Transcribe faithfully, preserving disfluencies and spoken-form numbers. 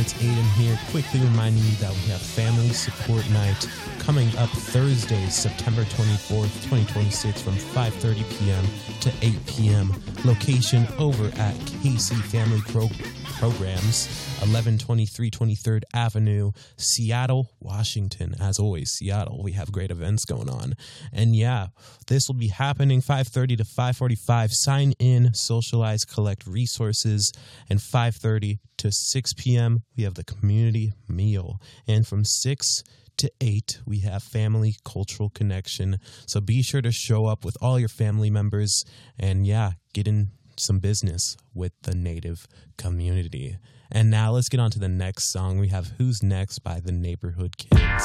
It's Aiden here, quickly reminding you that we have Family Support Night coming up Thursday, September twenty-fourth, twenty twenty-six from five thirty p.m. to eight p.m. Location over at K C Family Pro- Programs, eleven twenty-three twenty-third Avenue, Seattle, Washington. As always, Seattle, we have great events going on. And yeah, this will be happening five thirty to five forty-five. Sign in, socialize, collect resources, and five thirty to six p.m. we have the community meal. And from six to eight, we have family cultural connection. So be sure to show up with all your family members and yeah, get in some business with the Native community. And now let's get on to the next song. We have Who's Next by the Neighborhood Kids.